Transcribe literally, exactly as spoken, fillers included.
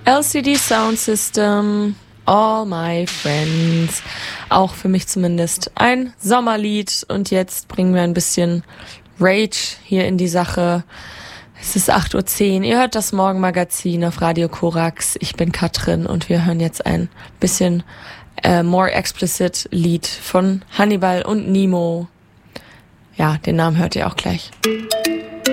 L C D Sound System, All My Friends. Auch für mich zumindest ein Sommerlied. Und jetzt bringen wir ein bisschen Rage hier in die Sache. Es ist acht Uhr zehn. Ihr hört das Morgenmagazin auf Radio Korax. Ich bin Katrin und wir hören jetzt ein bisschen äh, More Explicit Lied von Hannibal und Nemo. Ja, den Namen hört ihr auch gleich.